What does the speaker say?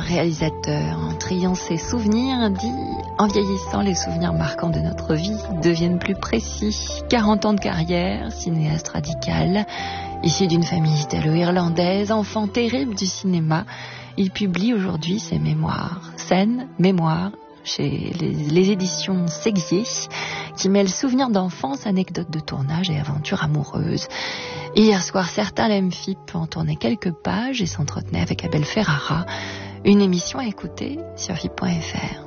réalisateur. En triant ses souvenirs, dit « En vieillissant, les souvenirs marquants de notre vie deviennent plus précis. 40 ans de carrière, cinéaste radical, issu d'une famille italo-irlandaise, enfant terrible du cinéma, il publie aujourd'hui ses mémoires. Scènes, mémoires, chez les éditions Sexier, qui mêlent souvenirs d'enfance, anecdotes de tournage et aventures amoureuses. Hier soir, certains l'MFIP en tournaient quelques pages et s'entretenaient avec Abel Ferrara. Une émission à écouter sur FIP.fr.